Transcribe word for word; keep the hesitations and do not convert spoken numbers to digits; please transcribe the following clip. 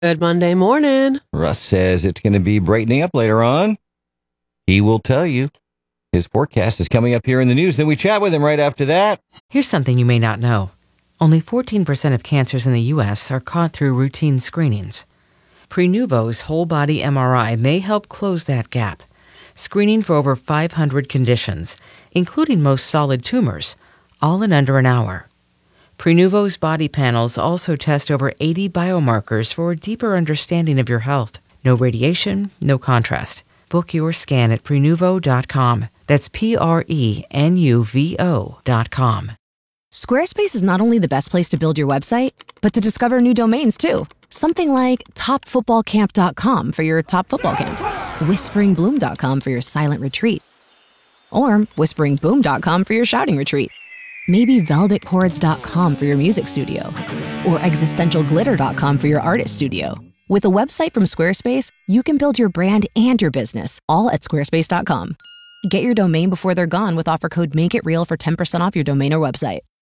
Good Monday morning. Russ says it's going to be brightening up later on. He will tell you. His forecast is coming up here in the news. Then we chat with him right after that. Here's something you may not know. Only fourteen percent of cancers in the U S are caught through routine screenings. Prenuvo's whole-body M R I may help close that gap, screening for over five hundred conditions, including most solid tumors, all in under an hour. Prenuvo's body panels also test over eighty biomarkers for a deeper understanding of your health. No radiation, no contrast. Book your scan at Prenuvo dot com. That's P R E N U V O dot com. Squarespace is not only the best place to build your website, but to discover new domains too. Something like top football camp dot com for your top football camp, whispering bloom dot com for your silent retreat, or whispering boom dot com for your shouting retreat. Maybe velvet chords dot com for your music studio, or existential glitter dot com for your artist studio. With a website from Squarespace, you can build your brand and your business, all at squarespace dot com. Get your domain before they're gone with offer code MAKEITREAL for ten percent off your domain or website.